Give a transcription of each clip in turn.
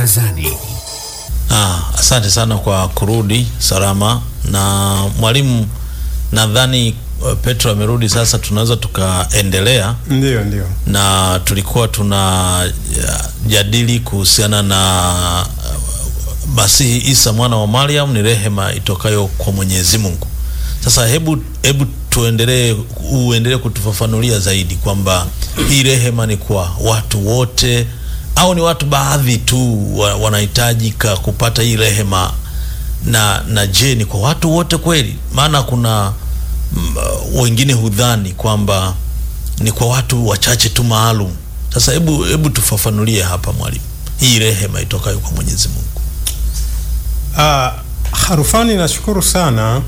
Barazani. Asante sana kwa kurudi salama. Na mwalimu, nadhani Petro amerudi sasa, tunaweza tukaendelea. Ndio. Na tulikuwa tunajadili kuhusiana na Masihi Isa mwana wa Mariam ni rehema itokayo kwa Mwenyezi Mungu. Sasa hebu uendelee kutufafanulia zaidi kwamba hii rehema ni kwa watu wote au ni watu baadhi tu wanahitajika kupata hii rehema, na je, ni kwa watu wote kweli? Maana kuna wengine hudhani kwamba ni kwa watu wachache tu maalum. Sasa hebu tufafanulie hapa mwalimu, hii rehema itokayo kwa Mwenyezi Mungu. Harufani, nashukuru sana.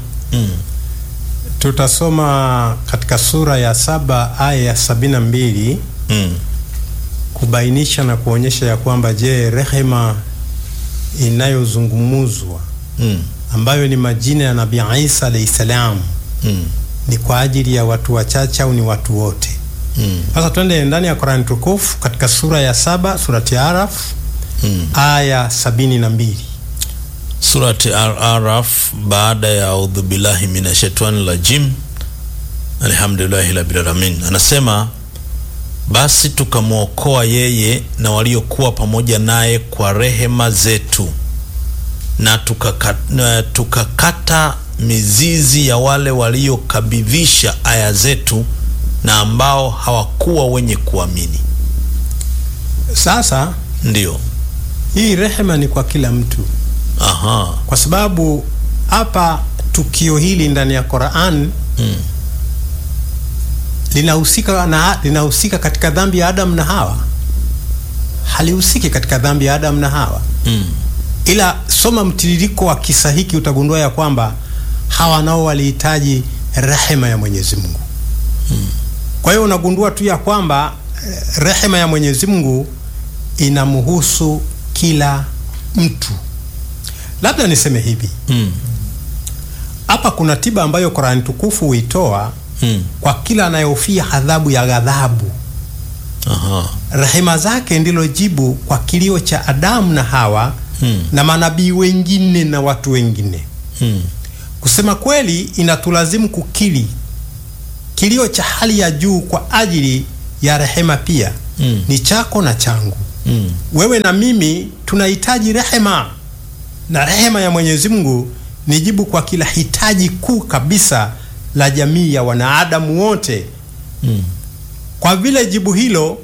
Tutasoma katika sura ya 7 aya ya 72 kubainisha na kuonyesha ya kwamba je, rehema inayozungumuzwa ambayo ni majina ya Nabii Isa alayhi salam ni kwa ajili ya watu wachache au ni watu wote? Sasa twende ndani ya Qur'an tukufu katika sura ya 7, surati Araf aya 72. Surati Al-Araf, baada ya audhu billahi minashaitani rajim, alhamdulillahi rabbil alamin, anasema basi tukamwokoa yeye na waliokuwa pamoja naye kwa rehema zetu, na tukakata mizizi ya wale waliokabidhisha aya zetu na ambao hawakuwa wenye kuamini. Sasa ndio hii rehema ni kwa kila mtu. Kwa sababu hapa tukio hili ndani ya Qur'an linahusika katika dhambi ya Adam na Hawa. Halihusiki katika dhambi ya Adam na Hawa. Ila soma mtiririko wa kisa hiki utagundua ya kwamba Hawa nao walihitaji rehema ya Mwenyezi Mungu. Kwa hiyo unagundua tu ya kwamba rehema ya Mwenyezi Mungu inamhusu kila mtu. Labda niseme hivi, hapa kuna tiba ambayo Qur'an tukufu huitoa kwa kila anayehofia adhabu ya ghadhabu. Rehema zake ndilo jibu kwa kilio cha Adamu na Hawa na manabii wengine na watu wengine. Kusema kweli, inatulazimu kukiri kilio cha hali ya juu kwa ajili ya rehema pia ni chako na changu. Wewe na mimi tunahitaji rehema, na rehema ya Mwenyezi Mungu ni jibu kwa kila hitaji kuu kabisa la jamii ya wanadamu wote. Kwa vile jibu hilo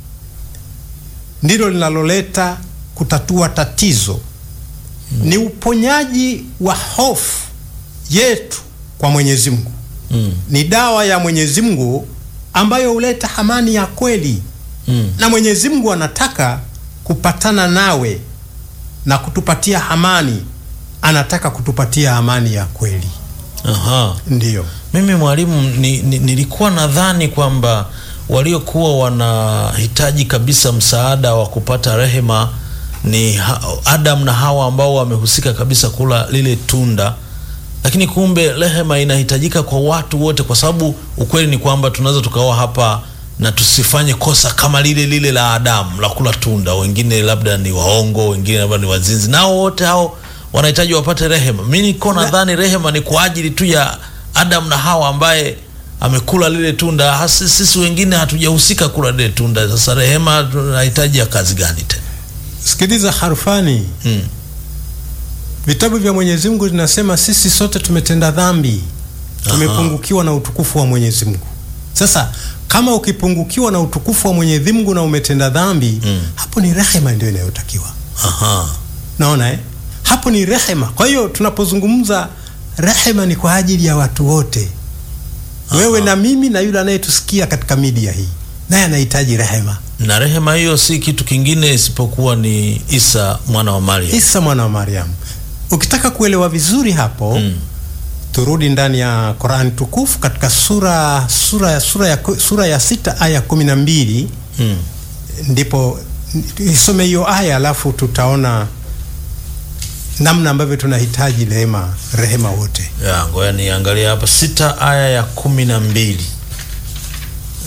ndilo linaloleta kutatua tatizo, ni uponyaji wa hofu yetu kwa Mwenyezi Mungu. Ni dawa ya Mwenyezi Mungu ambayo huleta amani ya kweli. Na Mwenyezi Mungu anataka kupatana nawe na kutupatia amani. Anataka kutupatia amani ya kweli. Ndio. Mimi mwalimu, nilikuwa nadhani kwamba waliokuwa wanahitaji kabisa msaada wa kupata rehema ni Adam na Hawa ambao wamehusika kabisa kula lile tunda, lakini kumbe rehema inahitajika kwa watu wote, kwa sababu ukweli ni kwamba tunaweza tukawa hapa na tusifanye kosa kama lile la Adamu la kula tunda. Wengine labda ni waongo, wengine labda ni wazinzi, nao wote hao wanahitaji wapate rehema. Mimi niko nadhani rehema ni kwa ajili tu ya Adam na Hawa ambaye amekula lile tunda. Sisi wengine hatujahusika kula lile tunda. Sasa rehema tunahitaji ya kazi gani tena? Sikiliza Harufani. Vitabu vya Mwenyezi Mungu vinasema sisi sote tumetenda dhambi. Tumepungukiwa na utukufu wa Mwenyezi Mungu. Sasa kama ukipungukiwa na utukufu wa Mwenyezi Mungu na umetenda dhambi, hapo ni rehema ndio inayotakiwa. Naona hapo ni rehema. Kwa hiyo tunapozungumza rehema ni kwa ajili ya watu wote. Wewe na mimi na yule anayetusikia katika media hii, naye anahitaji rehema. Na rehema hiyo si kitu kingine isipokuwa ni Isa mwana wa Mariam. Isa mwana wa Mariam. Ukitaka kuelewa vizuri hapo, turudi ndani ya Qur'an tukufu katika sura ya 6 aya 12. Ndipo isome hiyo aya, alafu tutaona namna ambavyo tunahitaji rehema wote. Ngoja niangalia hapa 6 aya ya 12. Aya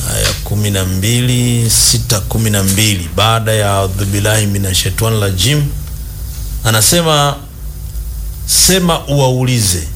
6:12 baada ya audhu billahi minashaitani rajim, anasema sema uwaulize.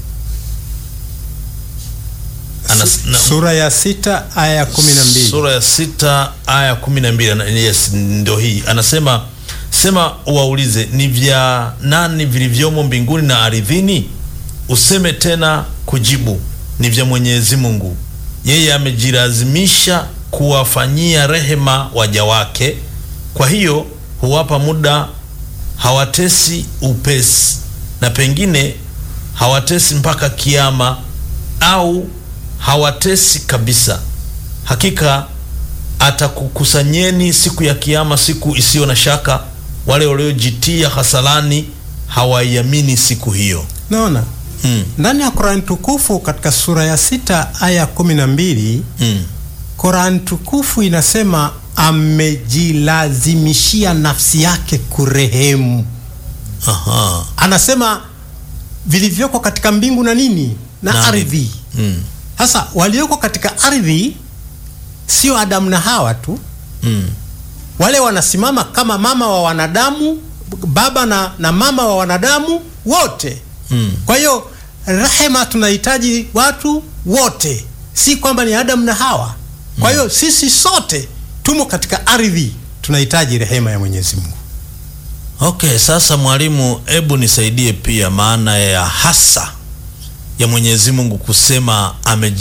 Sura ya 6 aya 12. Sura ya 6 aya 12. Yes, ndio hii. Anasema sema uwaulize, ni vya nani vilivyomo mbinguni na ardhini? Useme tena kujibu, ni vya Mwenyezi Mungu. Yeye amejilazimisha kuwafanyia rehema waja wake, kwa hiyo huwapa muda, hawatesi upesi, na pengine hawatesi mpaka kiyama, au hawatesi kabisa. Hakika atakukusanyeni siku ya kiyama, siku isiyo na shaka. Wale waliojitia hasalani hawaiamini siku hiyo. Naona ndani ya Qur'an tukufu katika sura ya 6 aya 12, Qur'an tukufu inasema amejilazimishia nafsi yake kurehemu. Aha. Anasema vilivyoko katika mbingu na nini na ardhi. Sasa walioko katika ardhi sio Adamu na Hawa tu. Wale wanasimama kama mama wa wanadamu, baba na mama wa wanadamu wote. Kwa hiyo rehema tunahitaji watu wote, si kwamba ni Adamu na Hawa. Kwa hiyo sisi sote tumo katika ardhi, tunahitaji rehema ya Mwenyezi Mungu. Okay, sasa mwalimu, hebu nisaidie pia maana ya hasa ya Mwenyezi Mungu kusema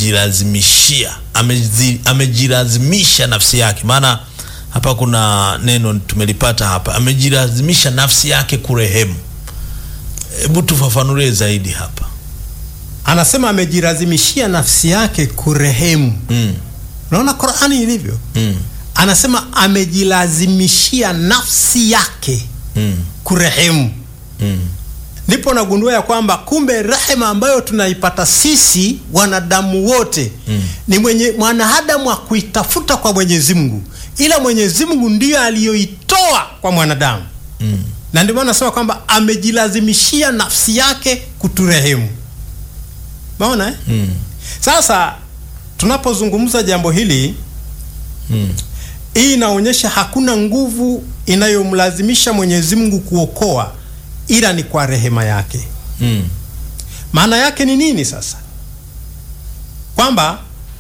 amejilazimisha nafsi yake. Maana hapa kuna neno tumelipata hapa, amejilazimisha nafsi yake kurehemu. Hebu tufafanulie zaidi hapa. Anasema amejilazimishia nafsi yake kurehemu. Unaona Qur'ani ilivyo? Anasema amejilazimishia nafsi yake kurehemu. Ndipo nagundua ya kwamba kumbe rehema ambayo tunaipata sisi wanadamu wote ni mwanadamu wa kuitafuta kwa Mwenyezi Mungu, ila Mwenyezi Mungu ndiyo aliyoitoa kwa mwanadamu. Na ndio maana nasema kwamba amejilazimishia nafsi yake kuturehemu. Maona Sasa tunapozungumza jambo hili, hii inaonyesha hakuna nguvu inayomlazimisha Mwenyezi Mungu kuokoa, ila ni kwa rehema yake. Maana yake ni nini sasa? Kwamba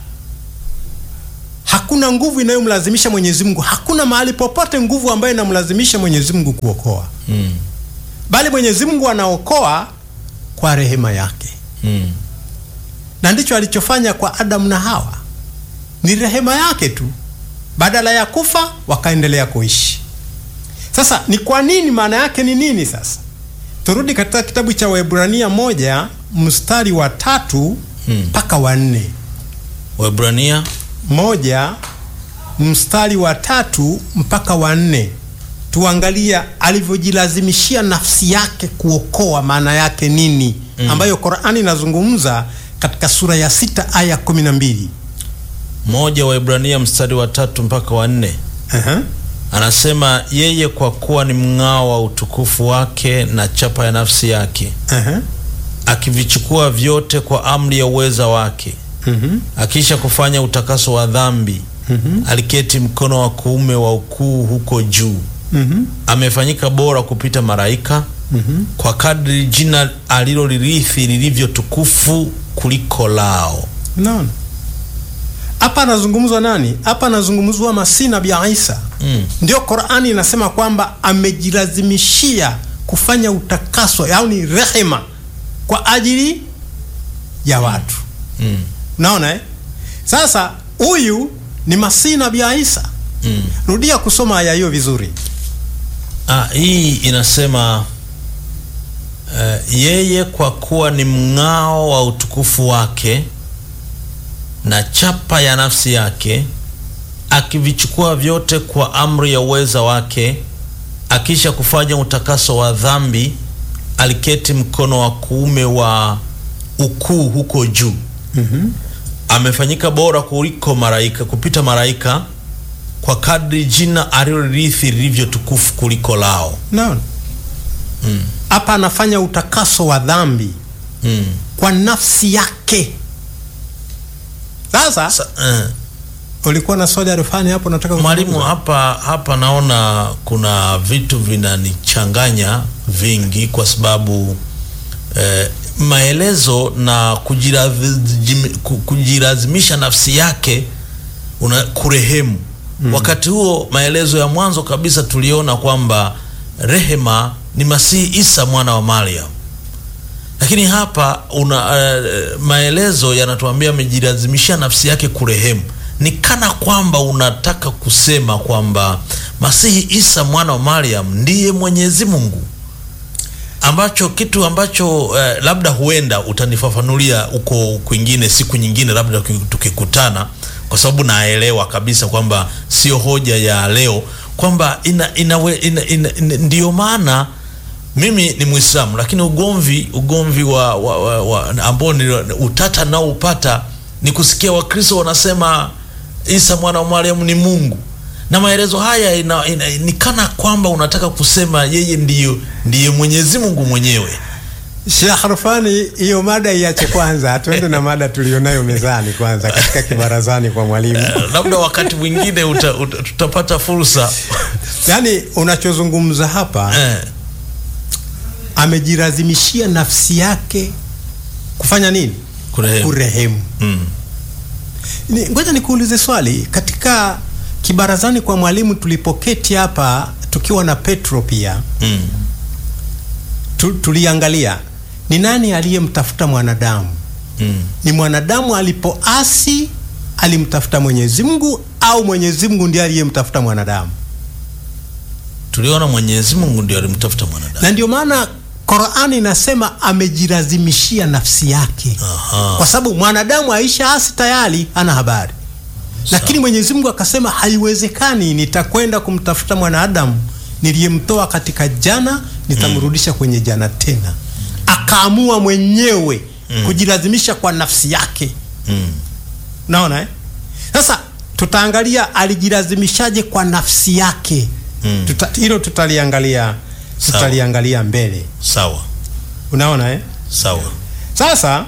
hakuna nguvu inayomlazimisha Mwenyezi Mungu, hakuna mahali popote nguvu ambayo inamlazimisha Mwenyezi Mungu kuokoa. Bali Mwenyezi Mungu anaokoa kwa rehema yake. Na ndicho alichofanya kwa Adamu na Hawa. Ni rehema yake tu. Badala ya kufa wakaendelea kuishi. Sasa ni kwa nini? Maana yake ni nini sasa? Turudi katika kitabu cha Waebrania 1 mstari wa 3 mpaka wa 4. Waebrania 1 mstari wa 3 mpaka wa 4. Tuangalia alivyojilazimishia nafsi yake kuokoa, maana yake nini? Ambayo Qur'ani inazungumza katika sura ya 6 aya 12. 1 Waebrania mstari wa 3 mpaka wa 4. Anasema yeye kwa kuwa ni mng'ao wa utukufu wake na chapa ya nafsi yake, akivichukua vyote kwa amri ya uweza wake, akisha kufanya utakaso wa dhambi, aliketi mkono wa kuume wa ukuu huko juu. Amefanyika bora kupita malaika, kwa kadri jina alilolirithi lilivyo tukufu kuliko lao. Naona hapa anazungumzwa nani? Hapa anazungumzwa Masihi Nabii Isa. Ndio Qur'ani inasema kwamba amejilazimishia kufanya utakaso, yaani rehema kwa ajili ya watu. Naona Sasa huyu ni Masihi Nabii Isa. Rudia kusoma aya hiyo vizuri. Hii inasema yeye kwa kuwa ni mng'ao wa utukufu wake na chapa ya nafsi yake, akivichukua vyote kwa amri ya uweza wake, akisha kufanya utakaso wa dhambi, aliketi mkono wa kuume wa ukuu huko juu. Amefanyika bora kuliko malaika, kupita malaika, kwa kadri jina alilorithi lilivyo tukufu kuliko lao. Naona hapa anafanya utakaso wa dhambi kwa nafsi yake. Sasa Ulikuwa na swali Arfani hapo nataka Mwalimu, hapa naona kuna vitu vinanichanganya vingi, kwa sababu maelezo na kujilazimisha nafsi yake kurehemu. Wakati huo maelezo ya mwanzo kabisa tuliona kwamba rehema ni Masihi Isa mwana wa Maryam, lakini hapa maelezo yanatuambia amejilazimisha nafsi yake kurehemu. Ni kana kwamba unataka kusema kwamba Masihi Isa mwana wa Maryam ndiye Mwenyezi Mungu, kitu ambacho labda huenda utanifafanulia uko kwingine siku nyingine, labda tukikutana, kwa sababu naelewa kabisa kwamba sio hoja ya leo, kwamba ndio maana mimi ni Muislamu, lakini ugomvi wa ambao ni utata nao upata ni kusikia Wakristo wanasema Isa mwana wa Maryam ni Mungu, na maelezo haya ni kana kwamba unataka kusema yeye ndiye Mwenyezi Mungu mwenyewe. Sheikh Arfani, hiyo mada iache kwanza, tuende na mada tulionayo mezani kwanza katika kibarazani kwa mwalimu. Labda wakati mwingine tutapata fursa. Yaani unachozungumza hapa amejilazimishia nafsi yake kufanya nini? Kurehemu. Ngoja nikuulize swali. Katika kibarazani kwa mwalimu tulipoketi hapa tukiwa na Petro pia, tuliangalia ni nani aliyemtafuta mwanadamu. Ni mwanadamu alipoasi alimtafuta Mwenyezi Mungu, au Mwenyezi Mungu ndiye aliyemtafuta mwanadamu? Tuliona Mwenyezi Mungu ndiye alimtafuta mwanadamu, na ndio maana Qur'ani inasema amejilazimishia nafsi yake. Kwa sababu mwanadamu aisha asi tayari ana habari. Lakini Mwenyezi Mungu akasema haiwezekani, nitakwenda kumtafuta mwanadamu niliyemtoa katika jana, nitamrudisha kwenye jana tena. Akaamua mwenyewe kujilazimisha kwa nafsi yake. Naona Sasa tutaangalia alijilazimishaje kwa nafsi yake. Hilo tutaliangalia mbele. Sawa. Unaona Sawa. Sasa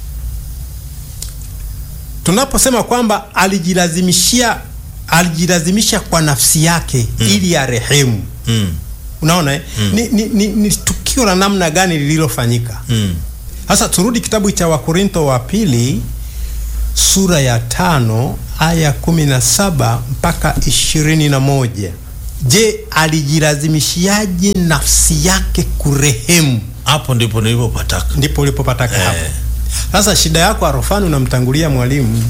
tunaposema kwamba alijilazimisha kwa nafsi yake ili arehemu. Unaona ni tukio la namna gani lililofanyika? Sasa turudi kitabu cha Wakorintho wa pili sura ya 5 aya 17 mpaka 21. Je, alijilazimishiaje nafsi yake kurehemu? Hapo ndipo nilipopataka. Ndipo ulipopataka hapo. Sasa shida yako Arfani, unamtangulia mwalimu.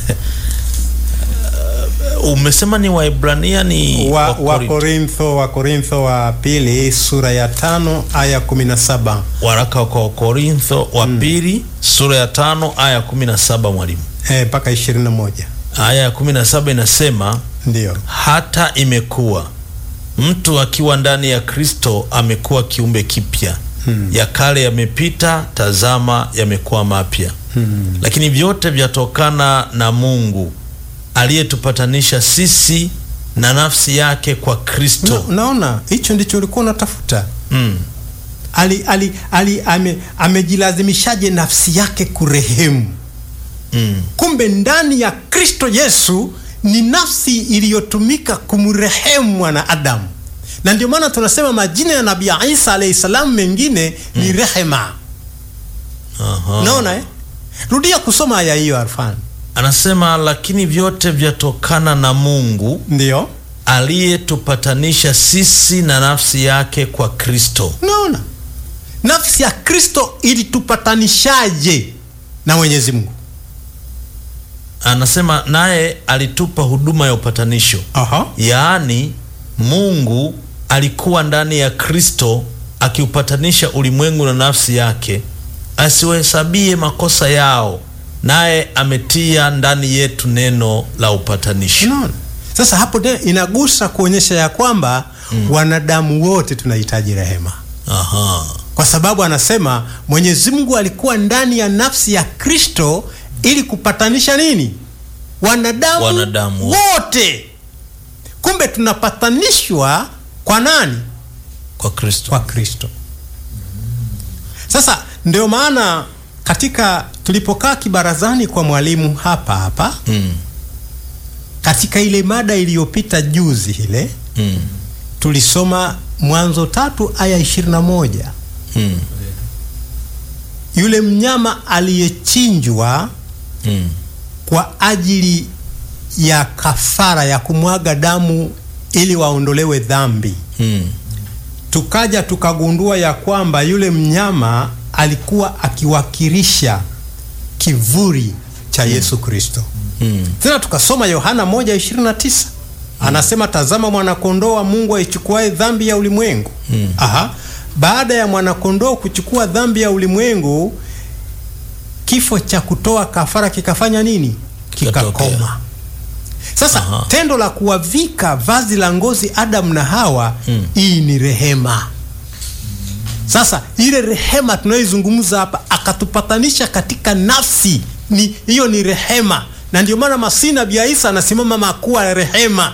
Umesema ni Waebrania ni Wakorintho wa pili sura ya 5 aya 17. Waraka kwa Wakorintho wa pili sura ya 5 aya 17 mwalimu. Mpaka 21. Aya ya 17 inasema, ndio, hata imekuwa mtu akiwa ndani ya Kristo amekuwa kiumbe kipya. Ya kale yamepita, tazama yamekuwa mapya. Lakini vyote vyatokana na Mungu aliyetupatanisha sisi na nafsi yake kwa Kristo. Unaona, hicho ndicho ulikuwa unatafuta. Amejilazimishaje nafsi yake kurehemu? Kumbe ndani ya Kristo Yesu ni nafsi iliyotumika kumrehemu mwanadamu. Na ndio maana tunasema majina ya Nabii Isa alayhi salam mengine ni rehema. Naona rudia kusoma aya hiyo Arfan. Anasema, lakini vyote vyatokana na Mungu, ndio, aliyetupatanisha sisi na nafsi yake kwa Kristo. Naona nafsi ya Kristo ilitupatanishaje na Mwenyezi Mungu? Anasema naye alitupa huduma ya upatanisho. Yaani Mungu alikuwa ndani ya Kristo akiupatanisha ulimwengu na nafsi yake, asiwahesabie makosa yao, naye ametia ndani yetu neno la upatanisho. Sasa hapo inagusa kuonyesha ya kwamba wanadamu wote tunahitaji rehema. Kwa sababu anasema Mwenyezi Mungu alikuwa ndani ya nafsi ya Kristo ili kupatanisha nini? Wanadamu wote. Kumbe tunapatanishwa kwa nani? Kwa Kristo. Kwa Kristo. Sasa ndio maana katika tulipokaa kibarazani kwa mwalimu hapa katika ile mada iliyopita juzi ile tulisoma Mwanzo 3 aya 21. Yule mnyama aliyechinjwa kwa ajili ya kafara ya kumwaga damu ili waondolewe dhambi. Tukaja tukagundua ya kwamba yule mnyama alikuwa akiwakilisha kivuli cha Yesu Kristo. Tena tukasoma Yohana 1:29. Anasema, tazama mwanakondoo wa Mungu aichukuaye dhambi ya ulimwengu. Baada ya mwanakondoo kuchukua dhambi ya ulimwengu, kifo cha kutoa kafara kikafanya nini? Kikakoma. Sasa tendo la kuwavika vazi la ngozi Adamu na Hawa, hii ni rehema. Sasa ile rehema tunayoizungumza hapa, akatupatanisha katika nafsi, hiyo ni rehema, na ndio maana Masihi Nabii Isa anasimama makuwa rehema.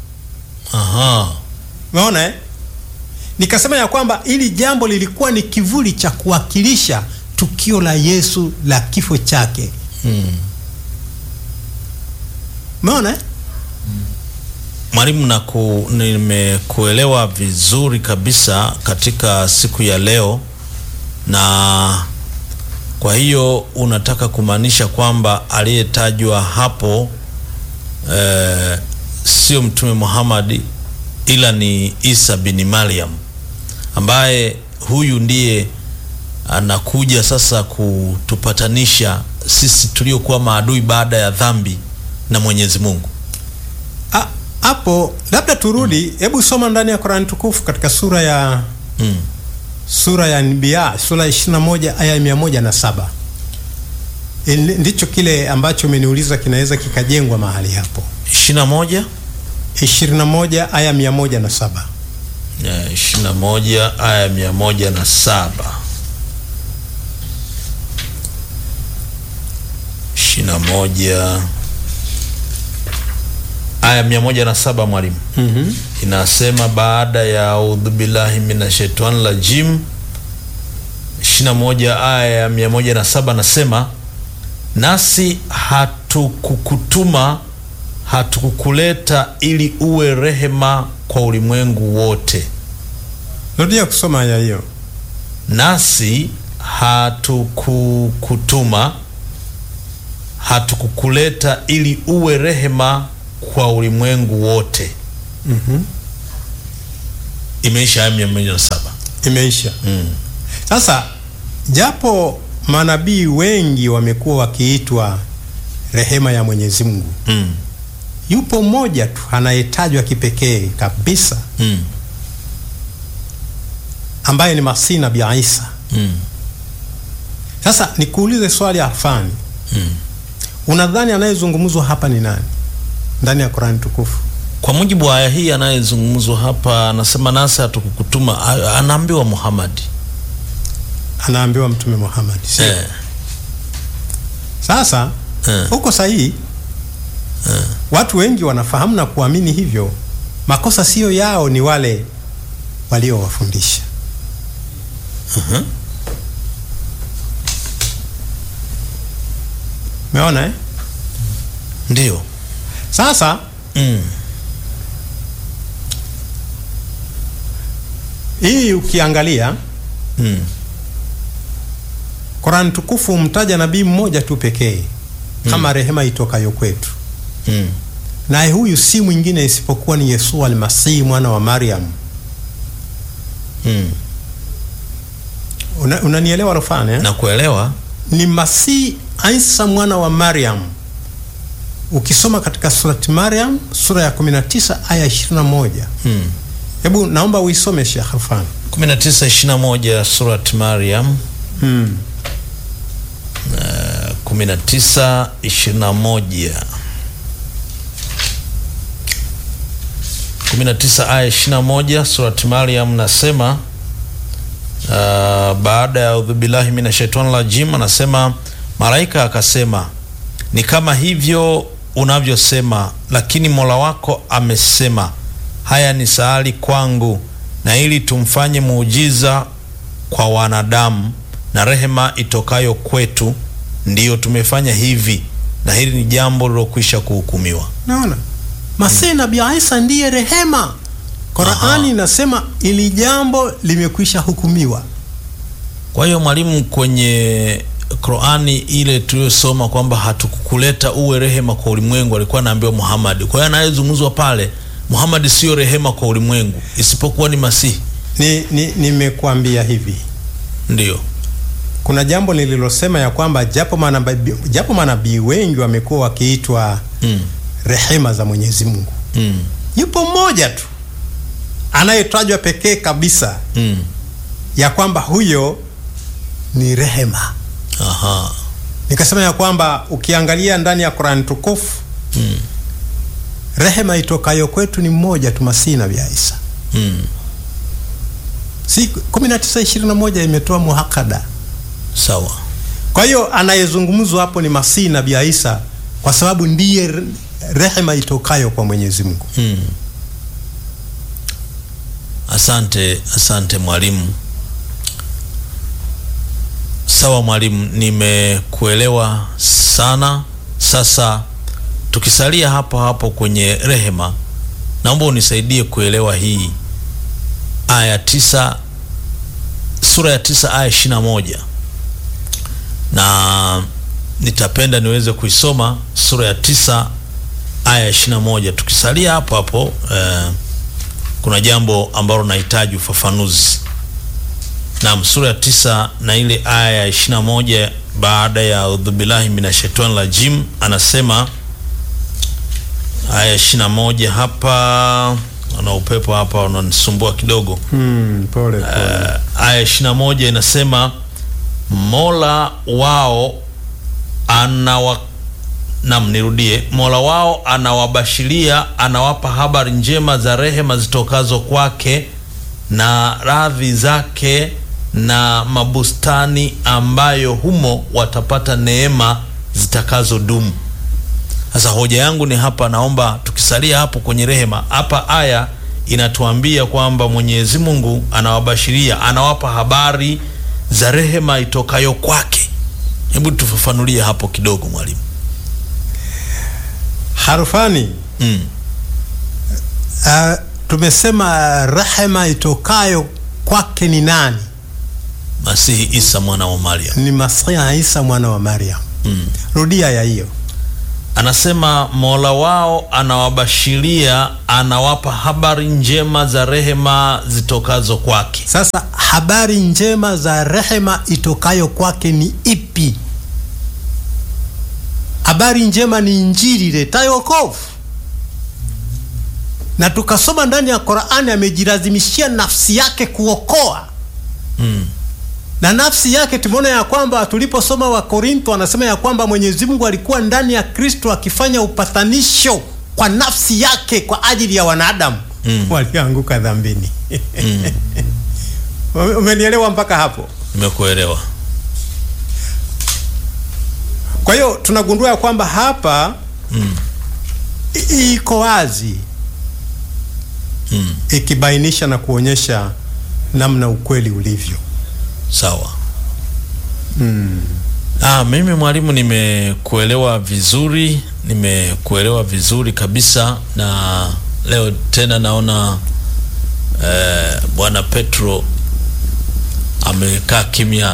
Umeona Nikasema ya kwamba ili jambo lilikuwa ni kivuli cha kuwakilisha tukio la Yesu la kifo chake. Umeona Mwalimu, nimekuelewa vizuri kabisa katika siku ya leo, na kwa hiyo unataka kumaanisha kwamba aliyetajwa hapo sio Mtume Muhammad, ila ni Isa bin Maryam, ambaye huyu ndiye anakuja sasa kutupatanisha sisi tuliokuwa maadui baada ya dhambi na Mwenyezi Mungu. Hapo labda turudi, hebu soma ndani ya Qur'an tukufu katika sura ya Anbiya, sura 21 aya 107. Ndicho kile ambacho umeniuliza kinaweza kikajengwa mahali hapo. 21 aya 107. 21 aya 107. 21 aya 107 mwalimu. Inasema, baada ya audhu billahi minashaitani rajim, 21 aya ya 107 nasema, nasi hatukukuleta ili uwe rehema kwa ulimwengu wote. Rudia kusoma aya hiyo. Nasi hatukukuleta ili uwe rehema kwa ulimwengu wote. Imeisha aya 107. Imeisha. Sasa japo manabii wengi wamekuwa wakiitwa rehema ya Mwenyezi Mungu, yupo mmoja tu anayetajwa kipekee kabisa, ambaye ni Masihi Nabii Isa. Sasa nikuulize swali Afani, unadhani anayezungumzwa hapa ni nani ndani ya Qur'an tukufu? Kwa mujibu wa aya hii, anayezungumzwa hapa anasema, nasi hatukukutuma, anaambiwa Muhammad, anaambiwa Mtume Muhammad. Sasa uko sahihi. Watu wengi wanafahamu na kuamini hivyo. Makosa sio yao, ni wale waliowafundisha. Umeona Ndio. Sasa hii ukiangalia Qur'an tukufu mtaja nabii mmoja tu pekee kama rehema itokayo kwetu. Naye huyu si mwingine isipokuwa ni Yesu al-Masih, mwana wa Maryam. Unanielewa Rofane? Na kuelewa. Ni Masih Isa mwana wa Maryam. Ukisoma katika surati Maryam sura ya 19 aya 21. Hebu naomba uisome Sheikh Rofane. 19:21 surati Maryam. 19:21. 19 aya 21 surati Maryam nasema, baada ya audhu billahi minashaitani rajim, anasema, malaika akasema, ni kama hivyo unavyosema, lakini Mola wako amesema, haya ni sahali kwangu, na ili tumfanye muujiza kwa wanadamu na rehema itokayo kwetu, ndiyo tumefanya hivi, na hili ni jambo lilokwisha kuhukumiwa. Naona Masihi Nabii Isa ndiye rehema. Qur'ani inasema ili jambo limekwisha hukumiwa. Kwa hiyo mwalimu, kwenye Qur'ani ile tuliyosoma kwamba hatukukuleta uwe rehema kwa ulimwengu, alikuwa anaambiwa Muhammad. Kwa hiyo anayezungumzwa pale Muhammad sio rehema kwa ulimwengu isipokuwa ni Masihi. Nimekuambia hivi. Ndio. Kuna jambo nililosema ya kwamba japo manabii wengi wamekuwa wakiitwa rehema za Mwenyezi Mungu. Yupo mmoja tu anayetajwa pekee kabisa ya kwamba huyo ni rehema. Nikasema ya kwamba ukiangalia ndani ya Qur'an tukufu rehema itokayo kwetu ni mmoja tu, Masihi Nabii Isa. Si 19:21 imetoa muhakada. Sawa. Kwa hiyo anayezungumzwa hapo ni Masihi Nabii Isa kwa sababu ndiye rehema itokayo kwa Mwenyezi Mungu. Asante mwalimu. Sawa mwalimu, nimekuelewa sana. Sasa tukisalia hapo kwenye rehema, naomba unisaidie kuelewa hii aya 9, sura ya 9 aya 21, na nitapenda niweze kuisoma sura ya 9 aya 21. Tukisalia hapo kuna jambo ambalo nahitaji ufafanuzi. Naam, sura ya 9 na ile aya ya 21, baada ya udhubillahi minashaitani rajim, anasema aya 21 hapa, ana upepo hapa unanisumbua kidogo. Pole. Aya 21 inasema Mola wao Mola wao anawabashiria, anawapa habari njema za rehema zitokazo kwake na radhi zake na mabustani ambayo humo watapata neema zitakazo dumu. Sasa hoja yangu ni hapa, naomba tukisalia hapo kwenye rehema. Hapa aya inatuambia kwamba Mwenyezi Mungu anawabashiria, anawapa habari za rehema itokayo kwake. Hebu tufafanulie hapo kidogo mwalimu. Harufani. Tumesema rehema itokayo kwake ni nani? Masihi Isa mwana wa Maryam. Ni Masihi Isa mwana wa Maryam. Rudia ya hiyo. Anasema Mola wao anawabashiria, anawapa habari njema za rehema zitokazo kwake. Sasa habari njema za rehema itokayo kwake ni ipi? Habari njema ni Injili iletayo wokovu. Na tukasoma ndani ya Qur'ani amejilazimishia nafsi yake kuokoa. Na nafsi yake tumeona ya kwamba tuliposoma wa Korintho anasema ya kwamba Mwenyezi Mungu alikuwa ndani ya Kristo akifanya upatanisho kwa nafsi yake kwa ajili ya wanadamu walioanguka dhambini. Umenielewa mpaka hapo? Nimekuelewa. Kwa hiyo tunagundua ya kwamba hapa iko wazi ikibainisha na kuonyesha namna ukweli ulivyo. Sawa. Mimi mwalimu nimekuelewa vizuri kabisa, na leo tena naona Bwana Petro amekaa kimya.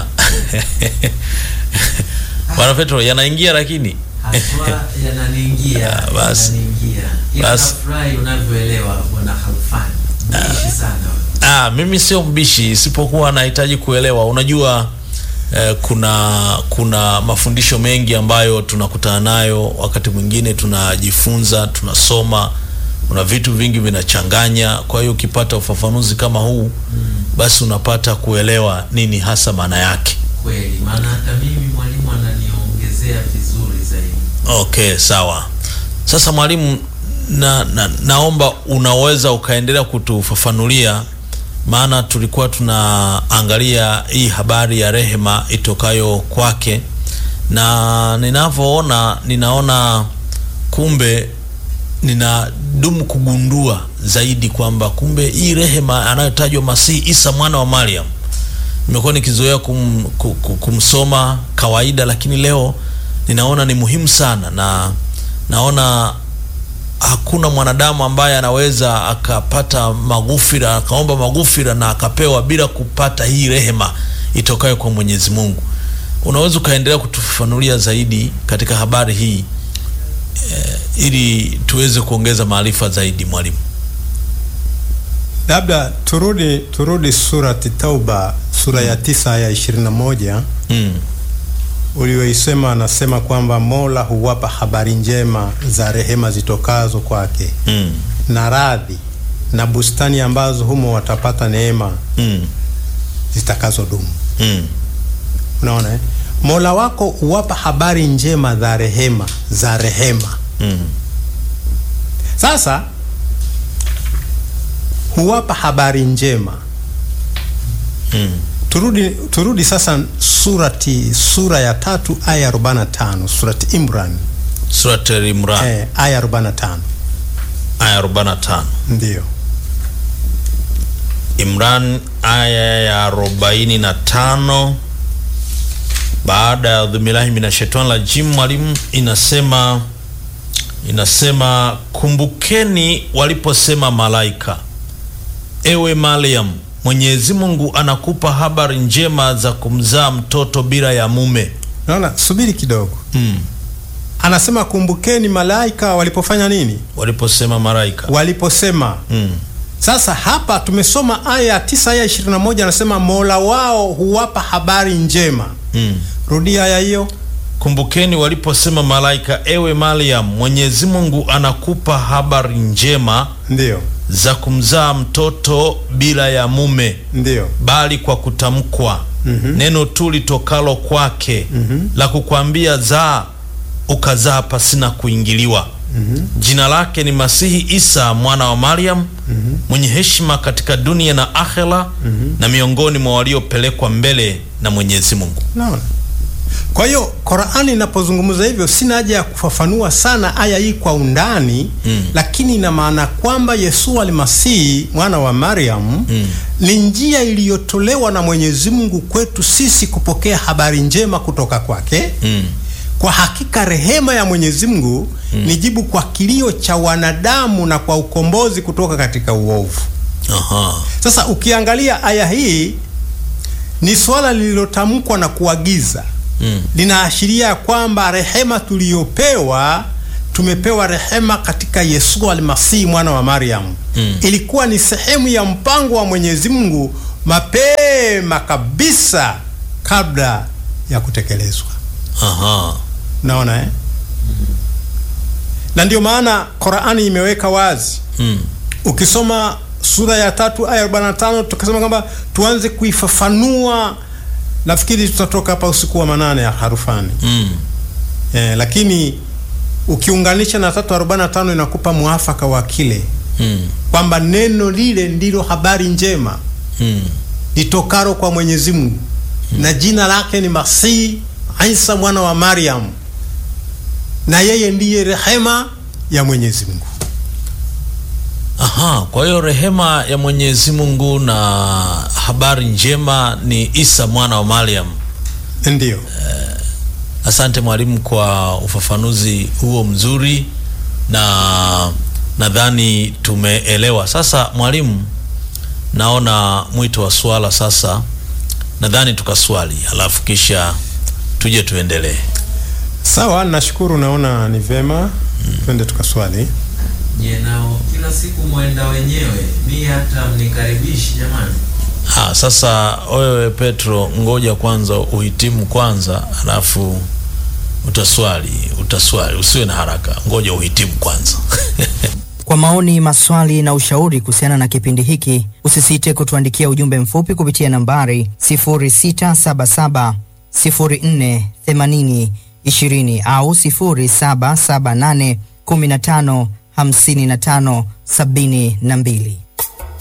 Bwana Petro yanaingia, lakini haswa yananiingia. Basi Furahi unavyoelewa Bwana Khalfan. Mbishi sana. Mimi sio mbishi, isipokuwa nahitaji kuelewa. Unajua kuna mafundisho mengi ambayo tunakutana nayo, wakati mwingine tunajifunza, tunasoma, kuna vitu vingi vinachanganya. Kwa hiyo ukipata ufafanuzi kama huu basi unapata kuelewa nini hasa maana yake. Kweli, maana hata mimi mwalimu ananiongezea vizuri zaidi. Okay, sawa. Sasa mwalimu, naomba unaweza ukaendelea kutufafanulia, maana tulikuwa tunaangalia hii habari ya rehema itokayo kwake, na ninaona kumbe ninadumu kugundua zaidi kwamba kumbe hii rehema anayotajwa Masihi Isa mwana wa Maryam, nimekuwa nikizoea kumsoma kawaida, lakini leo ninaona ni muhimu sana, na naona hakuna mwanadamu ambaye anaweza akapata maghfira, akaomba maghfira na akapewa bila kupata hii rehema itokayo kwa Mwenyezi Mungu. Unaweza ukaendelea kutufafanulia zaidi katika habari hii ili tuweze kuongeza maarifa zaidi, mwalimu? Labda turudi surati Tauba, sura ya 9 aya 21. Ulioisema, anasema kwamba Mola huwapa habari njema za rehema zitokazo kwake, na radhi na bustani ambazo humo watapata neema zitakazo dumu. Unaona eh? Mola wako huwapa habari njema za rehema. Sasa huwapa habari njema. Turudi sasa sura ya 3 aya 45, surati Imran. Surati Imran. Aya 45. Aya 45. Ndio. Imran aya ya 45. Baada ya dhimilahi minashaitani rajim, mwalimu, inasema kumbukeni waliposema malaika, ewe Maryam, Mwenyezi Mungu anakupa habari njema za kumzaa mtoto bila ya mume. Naona, subiri kidogo. Anasema kumbukeni malaika walipofanya nini? Waliposema malaika. Waliposema. Sasa hapa tumesoma aya 9 aya 21, anasema Mola wao huwapa habari njema. Rudia aya hiyo. Kumbukeni waliposema malaika, ewe Maryam, Mwenyezi Mungu anakupa habari njema, ndio, za kumzaa mtoto bila ya mume, ndio, bali kwa kutamkwa neno tu litokalo kwake, la kukwambia zaa, ukazaa pasina kuingiliwa. Jina lake ni Masihi Isa mwana wa Maryam, mwenye heshima katika dunia na akhera, na miongoni mwa waliopelekwa mbele na Mwenyezi Mungu. Naona. Kwa hiyo Qur'ani inapozungumza hivyo, sina haja ya kufafanua sana aya hii kwa undani, lakini ina maana kwamba Yesu al-Masihi mwana wa Maryam ni njia iliyotolewa na Mwenyezi Mungu kwetu sisi kupokea habari njema kutoka kwake. Kwa hakika rehema ya Mwenyezi Mungu ni jibu kwa kilio cha wanadamu na kwa ukombozi kutoka katika uovu. Sasa ukiangalia aya hii, ni swala lililotamkwa na kuagiza. Linaashiria kwamba rehema tuliyopewa, tumepewa rehema katika Yesu al-Masihi mwana wa Maryam. Ilikuwa ni sehemu ya mpango wa Mwenyezi Mungu mapema kabisa kabla ya kutekelezwa. Naona eh? Na ndio maana Qur'ani imeweka wazi. Ukisoma sura ya 3 aya 45, tukasema kwamba tuanze kuifafanua, nafikiri tutatoka hapa usiku wa manane ya harufani. Lakini ukiunganisha na 3:45 inakupa muafaka wa kile kwamba neno lile ndilo habari njema litokalo kwa Mwenyezi Mungu, na jina lake ni Masihi Isa mwana wa Maryam, na yeye ndiye rehema ya Mwenyezi Mungu. Kwa hiyo rehema ya Mwenyezi Mungu na habari njema ni Isa mwana wa Maryam. Ndio. Asante mwalimu kwa ufafanuzi huo mzuri, na nadhani tumeelewa. Sasa mwalimu, naona mwito wa swala sasa. Nadhani tukaswali alafu kisha tuje tuendelee. Sawa, nashukuru, naona ni vema. Twende tukaswali. Nao kila siku mwenda wenyewe, mimi hata mnikaribishi jamani. Sasa wewe Petro, ngoja kwanza uhitimu kwanza, alafu utaswali, usiwe na haraka, ngoja uhitimu kwanza. Kwa maoni, maswali na ushauri kuhusiana na kipindi hiki, usisite kutuandikia ujumbe mfupi kupitia nambari 0677 04 80 20 au 0778 15 55 72.